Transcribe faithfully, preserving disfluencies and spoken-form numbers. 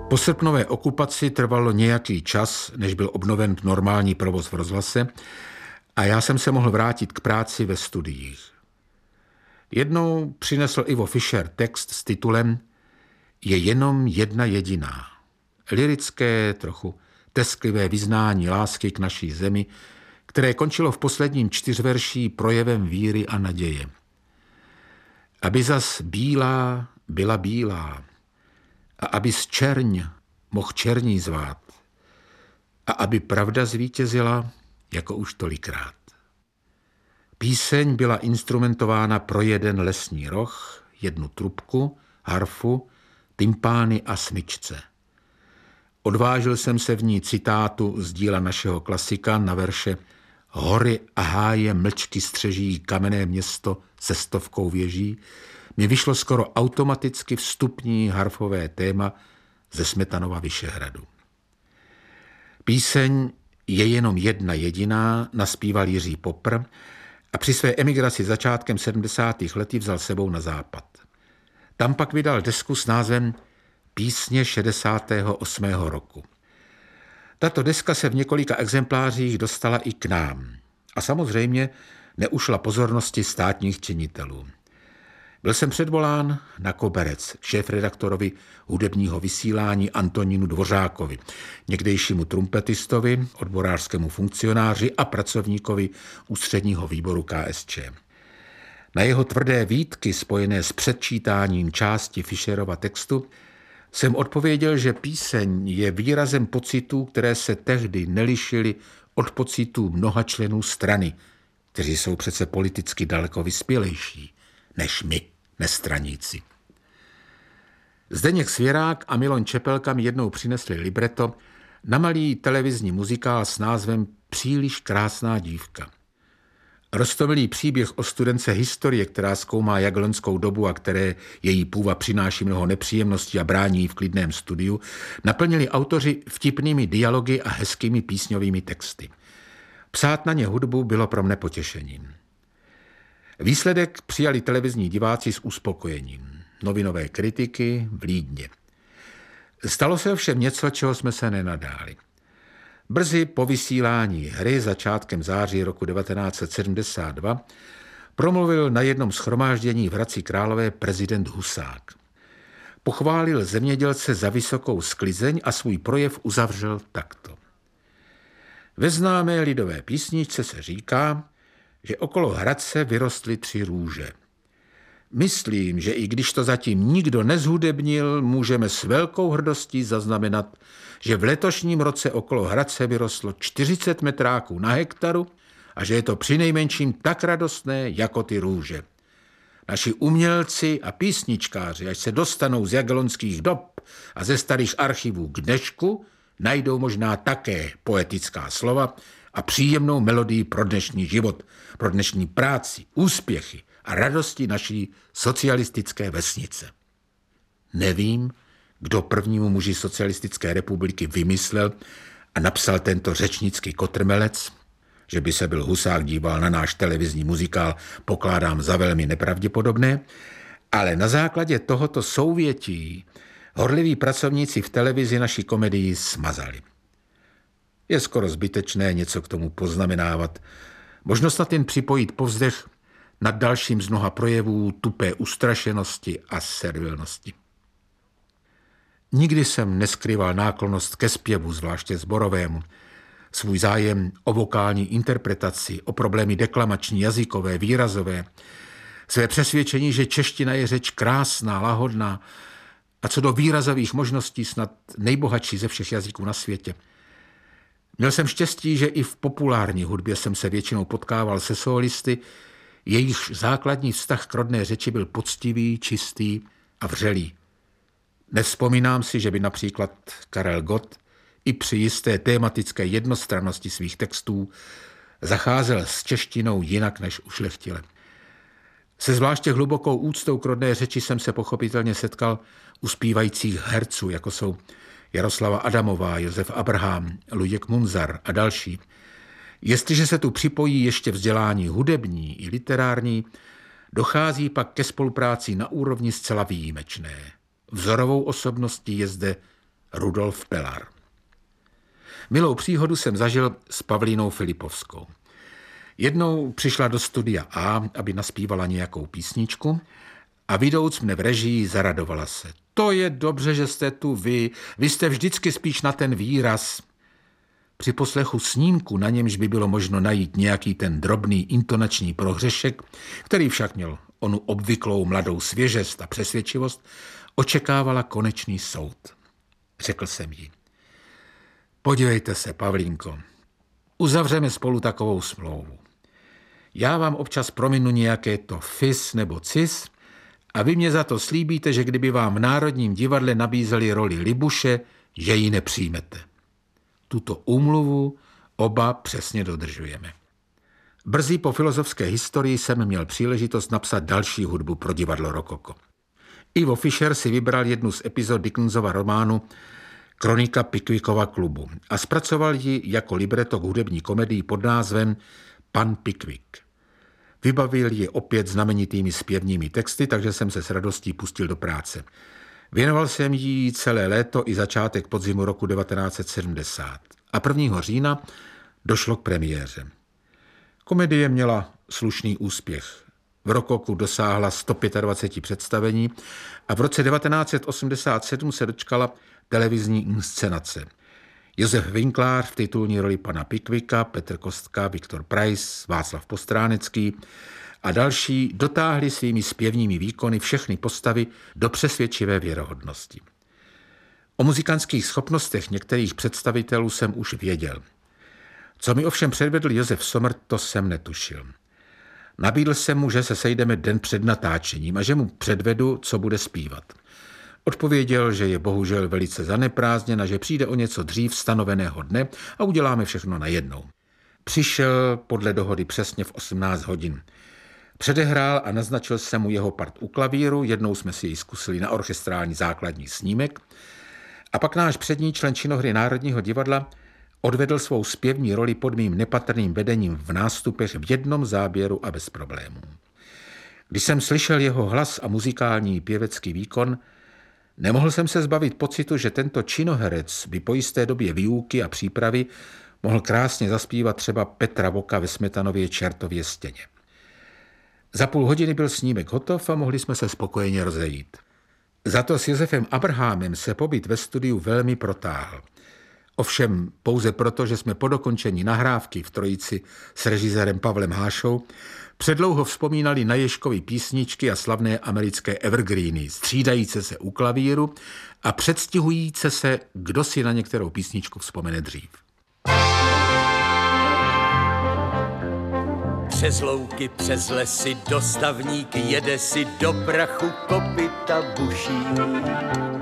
Po srpnové okupaci trvalo nějaký čas, než byl obnoven normální provoz v rozhlase a já jsem se mohl vrátit k práci ve studiích. Jednou přinesl Ivo Fischer text s titulem Je jenom jedna jediná. Lyrické, trochu tesklivé vyznání lásky k naší zemi, které končilo v posledním čtyřverší projevem víry a naděje. Aby zas bílá byla bílá a aby z čerň mohl černí zvát a aby pravda zvítězila, jako už tolikrát. Píseň byla instrumentována pro jeden lesní roh, jednu trubku, harfu, tympány a smyčce. Odvážil jsem se v ní citátu z díla našeho klasika na verše Hory a háje mlčky střeží kamenné město se stovkou věží. Mně vyšlo skoro automaticky vstupní harfové téma ze Smetanova Vyšehradu. Píseň Je jenom jedna jediná naspíval Jiří Popr a při své emigraci začátkem sedmdesátých let vzal sebou na západ. Tam pak vydal desku s názvem Písně šedesátého osmého roku. Tato deska se v několika exemplářích dostala i k nám a samozřejmě neušla pozornosti státních činitelů. Byl jsem předvolán na koberec šéfredaktorovi hudebního vysílání Antonínu Dvořákovi, někdejšímu trumpetistovi, odborářskému funkcionáři a pracovníkovi ústředního výboru K S Č. Na jeho tvrdé výtky spojené s předčítáním části Fischerova textu jsem odpověděl, že píseň je výrazem pocitů, které se tehdy nelišily od pocitů mnoha členů strany, kteří jsou přece politicky daleko vyspělejší než my, nestraníci. Zdeněk Svěrák a Miloň Čepelka mi jednou přinesli libreto na malý televizní muzikál s názvem Příliš krásná dívka. Roztomilý příběh o studence historie, která zkoumá jagelonskou dobu a které její půva přináší mnoho nepříjemností a brání v klidném studiu, naplnili autoři vtipnými dialogy a hezkými písňovými texty. Psát na ně hudbu bylo pro mne potěšením. Výsledek přijali televizní diváci s uspokojením. Novinové kritiky vlídně. Stalo se ovšem něco, čeho jsme se nenadáli. Brzy po vysílání hry začátkem září roku devatenáct set sedmdesát dva promluvil na jednom shromáždění v Hradci Králové prezident Husák. Pochválil zemědělce za vysokou sklizeň a svůj projev uzavřel takto. Ve známé lidové písničce se říká, že okolo Hradce vyrostly tři růže. Myslím, že i když to zatím nikdo nezhudebnil, můžeme s velkou hrdostí zaznamenat, že v letošním roce okolo Hradce vyrostlo čtyřicet metráků na hektaru a že je to přinejmenším tak radostné jako ty růže. Naši umělci a písničkáři, až se dostanou z jagelonských dob a ze starých archivů k dnešku, najdou možná také poetická slova a příjemnou melodii pro dnešní život, pro dnešní práci, úspěchy a radosti naší socialistické vesnice. Nevím, kdo prvnímu muži socialistické republiky vymyslel a napsal tento řečnický kotrmelec, že by se byl Husák díval na náš televizní muzikál, pokládám za velmi nepravděpodobné, ale na základě tohoto souvětí horliví pracovníci v televizi naší komedii smazali. Je skoro zbytečné něco k tomu poznamenávat. Možno snad jen připojit povzdech nad dalším z mnoha projevů tupé ustrašenosti a servilnosti. Nikdy jsem neskrýval náklonnost ke zpěvu, zvláště sborovému. Svůj zájem o vokální interpretaci, o problémy deklamační, jazykové, výrazové. Své přesvědčení, že čeština je řeč krásná, lahodná a co do výrazových možností snad nejbohatší ze všech jazyků na světě. Měl jsem štěstí, že i v populární hudbě jsem se většinou potkával se sólisty, jejichž základní vztah k rodné řeči byl poctivý, čistý a vřelý. Nevzpomínám si, že by například Karel Gott i při jisté tématické jednostrannosti svých textů zacházel s češtinou jinak než ušlechtile. Se zvláště hlubokou úctou k rodné řeči jsem se pochopitelně setkal u zpívajících herců, jako jsou Jaroslava Adamová, Josef Abraham, Luděk Munzar a další. Jestliže se tu připojí ještě vzdělání hudební i literární, dochází pak ke spolupráci na úrovni zcela výjimečné. Vzorovou osobností je zde Rudolf Pelar. Milou příhodu jsem zažil s Pavlínou Filipovskou. Jednou přišla do studia A, aby naspívala nějakou písničku a vidouc mne v režii zaradovala se. To je dobře, že jste tu vy, vy jste vždycky spíš na ten výraz. Při poslechu snímku, na němž by bylo možno najít nějaký ten drobný intonační prohřešek, který však měl onu obvyklou mladou svěžest a přesvědčivost, očekávala konečný soud. Řekl jsem jí. Podívejte se, Pavlínko, uzavřeme spolu takovou smlouvu. Já vám občas prominu nějaké to fis nebo cis a vy mě za to slíbíte, že kdyby vám v Národním divadle nabízeli roli Libuše, že ji nepřijmete. Tuto úmluvu oba přesně dodržujeme. Brzy po filozofské historii jsem měl příležitost napsat další hudbu pro divadlo Rokoko. Ivo Fischer si vybral jednu z epizod Dickensova románu Kronika Pickwickova klubu a zpracoval ji jako libreto k hudební komedii pod názvem Pan Pickwick. Vybavil ji opět znamenitými zpěvními texty, takže jsem se s radostí pustil do práce. Věnoval jsem jí celé léto i začátek podzimu roku devatenáct set sedmdesát a prvního října došlo k premiéře. Komedie měla slušný úspěch. V Rokoku dosáhla sto dvacet pět představení a v roce devatenáct set osmdesát sedm se dočkala televizní inscenace. Josef Winklář v titulní roli pana Pickwicka, Petr Kostka, Viktor Preiss, Václav Postránecký a další dotáhli svými zpěvními výkony všechny postavy do přesvědčivé věrohodnosti. O muzikantských schopnostech některých představitelů jsem už věděl. Co mi ovšem předvedl Josef Sommer, to jsem netušil. Nabídl jsem mu, že se sejdeme den před natáčením a že mu předvedu, co bude zpívat. Odpověděl, že je bohužel velice zaneprázdněn a že přijde o něco dřív stanoveného dne a uděláme všechno najednou. Přišel podle dohody přesně v osmnáct hodin. Předehrál a naznačil jsem mu jeho part u klavíru, jednou jsme si ji zkusili na orchestrální základní snímek a pak náš přední člen činohry Národního divadla odvedl svou zpěvní roli pod mým nepatrným vedením v nástupech v jednom záběru a bez problémů. Když jsem slyšel jeho hlas a muzikální pěvecký výkon, nemohl jsem se zbavit pocitu, že tento činoherec by po jisté době výuky a přípravy mohl krásně zaspívat třeba Petra Voka ve Smetanově Čertově stěně. Za půl hodiny byl snímek hotov a mohli jsme se spokojeně rozejít. Za to s Josefem Abrahamem se pobyt ve studiu velmi protáhl. Ovšem pouze proto, že jsme po dokončení nahrávky v trojici s režisérem Pavlem Hášou předlouho vzpomínali na Ježkovy písničky a slavné americké evergreeny, střídajíce se u klavíru a předstihujíce se, kdo si na některou písničku vzpomene dřív. Přes louky, přes lesy, dostavník jede si do prachu kopyta buší.